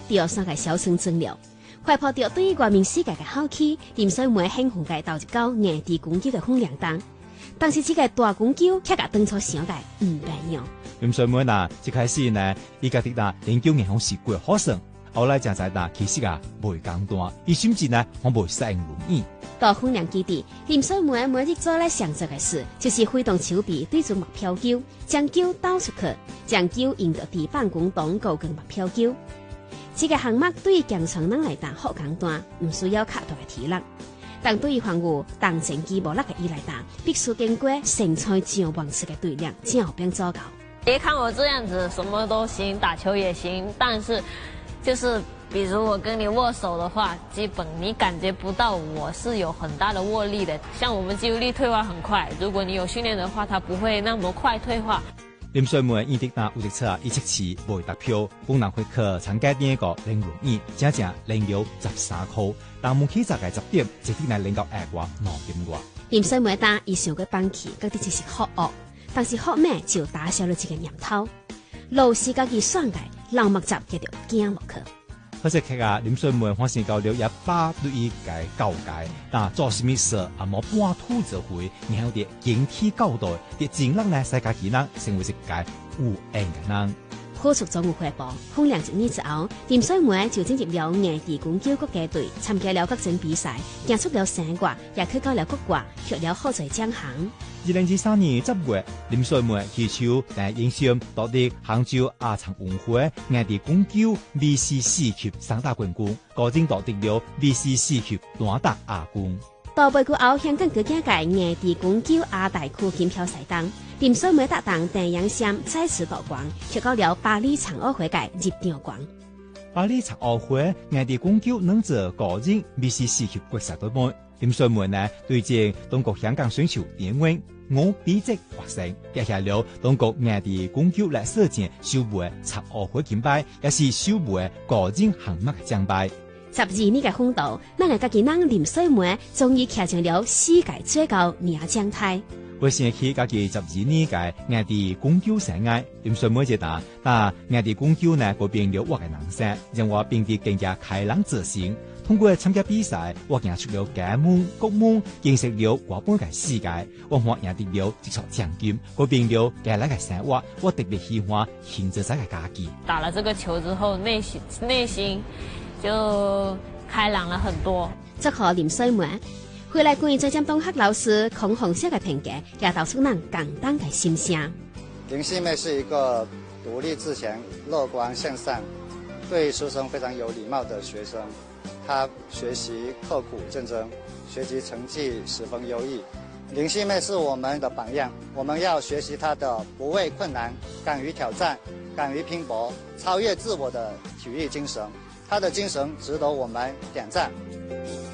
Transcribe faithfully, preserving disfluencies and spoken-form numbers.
着三个小村争了。怀抱着对于外面世界的好奇，林水梅兴奋地投入到硬地公鸡的分量中。但是这个大公鸡却甲当初想的唔一样。 林水梅呐，一開始呢，伊家己呐研究硬方是過好算，後來才知呐，其實啊袂簡單，伊甚至呢，我袂適應容易。 到訓練基地，林水梅每日做咧常做嘅事，就是揮動手臂對準目標球，將球倒出去，將球引到地板滾動高跟目標球。這個項目對於強壯人來講好簡單，唔需要較大嘅體力。但對於患有動前肌無力嘅伊來講，必須經過身材上磅次嘅鍛鍊，才有變做到。 別看我這樣子，什麼都行，打球也行，但是就是比如我跟你握手的話，基本你感覺不到我是有很大的握力的。像我們肌肉力退化很快，如果你有訓練的話，它不會那麼快退化。 林水梅伊的那有一冊啊，一七期未達標，本人會去參加第一個零輪椅，正正零有十三塊，但門起十個十點，直接嚟零到下個兩點外。 林水梅打伊想過放棄，嗰啲只是學學，但是學咩就打消了這個念頭。老師家己選嘅老木集嘅就驚落去。 可是佢啊，林水梅發現到了一百對伊嘅教解，但做什麼事啊冇半途就會，然後啲警惕交代，啲盡量呢世界技能成為一個有緣嘅人。 好出總有回報，訓練一年之後，林水梅就進入了硬地公雞國家隊，參加了各種比賽，贏出了三冠，也去到了國外，獲了好多獎項。 二零二三年十月，林水梅祈求第一印象奪得杭州亞殘運會硬地公雞 V C 四級三大冠軍，個人奪得了 V C 四級單打亞軍。 到背過後，香港國家嘅硬地公雞亞大區錦標賽當，林水梅搭檔鄧陽sam再次奪冠，獲到了巴黎殘奧會嘅入場冠。 巴黎殘奧會硬地公雞能者個人 V C 四級決賽對賽，林水梅呢對戰中國香港選手連榮我比職獲勝，贏下了中國硬地公雞來射箭首枚殘奧會金牌，也是首枚個人項目嘅獎牌。 十二年嘅風度，咱嘅家己人林水梅終於騎上了世界最高領獎台。 為想起家己十二年嘅硬地公雞生涯，林水梅就答：但硬地公雞呢，改變了我嘅人生，讓我變得更加開朗自信。通過參加比賽，我贏出了家門、國門，認識了外邊嘅世界，我獲贏得了一座獎金，改變了將來嘅生活。我特別喜歡現在嘅家己。 打了這個球之後，內心內心就開朗了很多。 祝賀林水梅回來關於再將東學老師孔紅色嘅評價，也道出人簡單嘅心聲。 林細妹是一個獨立自強、樂觀向上、對師生非常有禮貌的學生。她學習刻苦認真，學習成績十分優異。林細妹是我們的榜樣，我們要學習她的不畏困難、敢於挑戰、敢於拼搏、超越自我的體育精神。她的精神值得我們點讚。